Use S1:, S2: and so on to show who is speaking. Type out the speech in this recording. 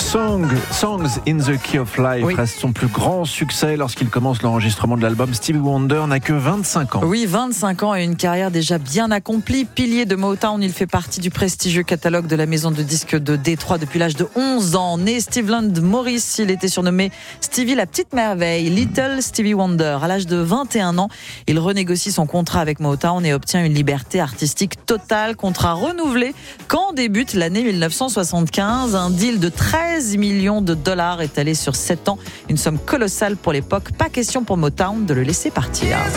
S1: Songs in the Key of Life reste son plus grand succès lorsqu'il commence l'enregistrement de l'album. Stevie Wonder n'a que 25 ans.
S2: Oui, 25 ans et une carrière déjà bien accomplie. Pilier de Motown, il fait partie du prestigieux catalogue de la maison de disques de Détroit depuis l'âge de 11 ans. Né Steveland Morris, il était surnommé Stevie la petite merveille, Little Stevie Wonder. À l'âge de 21 ans, il renégocie son contrat avec Motown et obtient une liberté artistique totale. Contrat renouvelé quand débute l'année 1975. Un deal de 13 millions de dollars étalé sur 7 ans. Une somme colossale pour l'époque. Pas question pour Motown de le laisser partir.